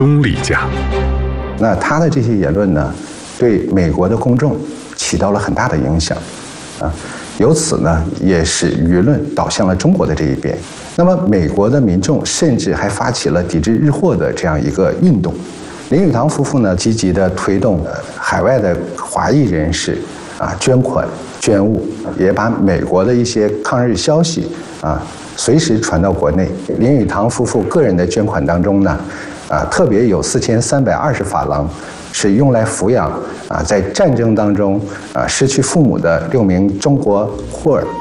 中立家。 那他的这些言论呢，对美国的公众起到了很大的影响，由此呢，也使舆论倒向了中国的这一边。那么，美国的民众甚至还发起了抵制日货的这样一个运动。林语堂夫妇呢，积极地推动海外的华裔人士捐款捐物，也把美国的一些抗日消息随时传到国内。林语堂夫妇个人的捐款当中呢，特别有4320法郎是用来抚养在战争当中失去父母的6名中国孤儿。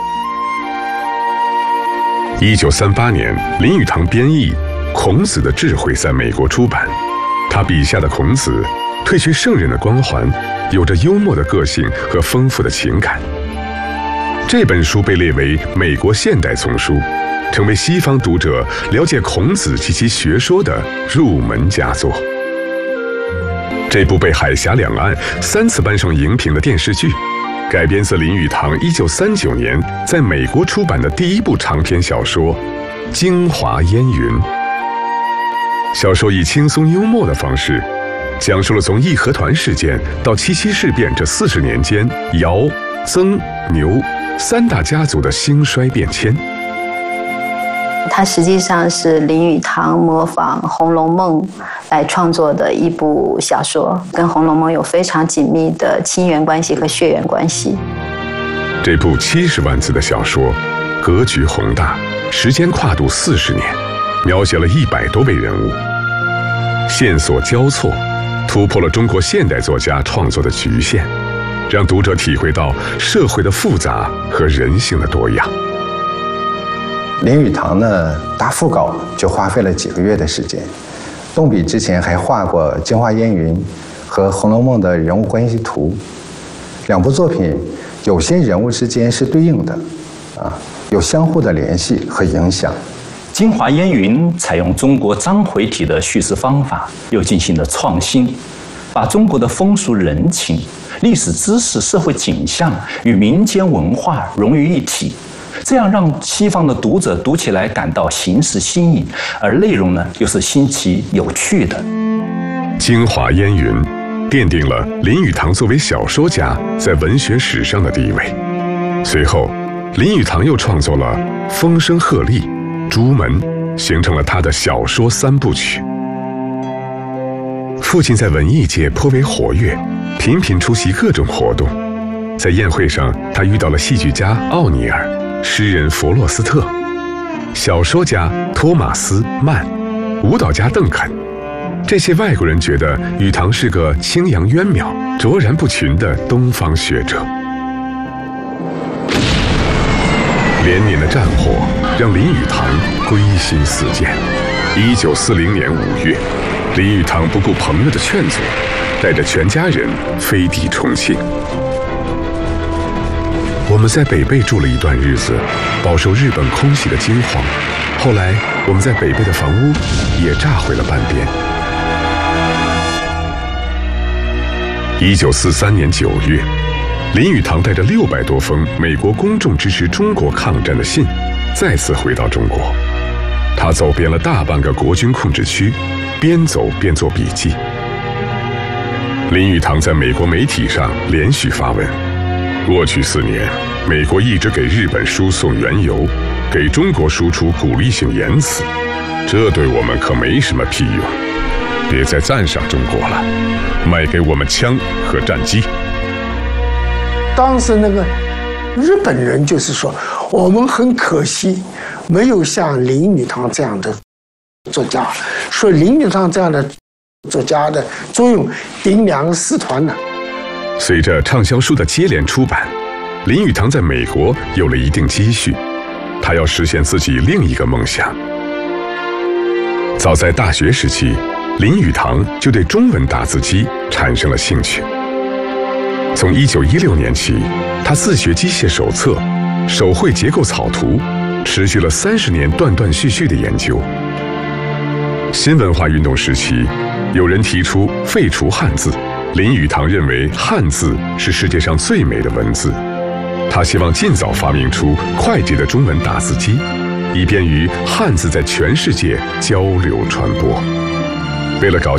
1938年，林语堂编译《孔子的智慧》在美国出版。他笔下的孔子褪去圣人的光环，有着幽默的个性和丰富的情感。这本书被列为美国现代丛书，成为西方读者了解孔子及其学说的入门佳作。这部被海峡两岸3次搬上荧屏的电视剧，改编自林语堂1939年在美国出版的第一部长篇小说《京华烟云》。小说以轻松幽默的方式，讲述了从义和团事件到七七事变这40年间姚、曾、牛3大家族的兴衰变迁。 它实际上是林语堂模仿《红楼梦》来创作的一部小说，跟《红楼梦》有非常紧密的亲缘关系和血缘关系。 这部70万字的小说，格局宏大，时间跨度40年，描写了100多位人物，线索交错，突破了中国现代作家创作的局限，让读者体会到社会的复杂和人性的多样。 林语堂呢，大副稿就花费了几个月的时间，动笔之前还画过《京华烟云》和《红楼梦》的人物关系图。2部作品有些人物之间是对应的，有相互的联系和影响。 《京华烟云》采用中国章回体的叙事方法，又进行了创新，把中国的风俗人情、历史知识、社会景象与民间文化融于一体，这样让西方的读者读起来感到形式新颖，而内容呢又是新奇有趣的。 《京华烟云》奠定了林语堂作为小说家在文学史上的地位。随后，林语堂又创作了《风声鹤唳》《朱门》，形成了他的小说3部曲。父亲在文艺界颇为活跃，频频出席各种活动。在宴会上，他遇到了戏剧家奥尼尔、诗人弗洛斯特、小说家托马斯·曼、舞蹈家邓肯。这些外国人觉得语堂是个清扬渊渺、卓然不群的东方学者。连年的战火让林语堂归心似箭。1940年5月，林语堂不顾朋友的劝阻，带着全家人飞抵重庆。我们在北碚住了一段日子，饱受日本空袭的惊慌。后来，我们在北碚的房屋也炸毁了半边。1943年9月，林语堂带着600多封美国公众支持中国抗战的信，再次回到中国。他走遍了大半个国军控制区，边走边做笔记。林语堂在美国媒体上连续发文。过去4年，美国一直给日本输送原油，给中国输出鼓励性言辞，这对我们可没什么屁用。别再赞赏中国了，卖给我们枪和战机。 当时那个日本人就是说，我们很可惜，没有像林语堂这样的作家，说林语堂这样的作家的作用顶2个师团呢。 随着畅销书的接连出版，林语堂在美国有了一定积蓄，他要实现自己另一个梦想。早在大学时期，林语堂就对中文打字机产生了兴趣。从1916年起，他自学机械手册，手绘结构草图，持续了30年断断续续的研究。新文化运动时期，有人提出废除汉字，林语堂认为汉字是世界上最美的文字，他希望尽早发明出快捷的中文打字机，以便于汉字在全世界交流传播。 为了搞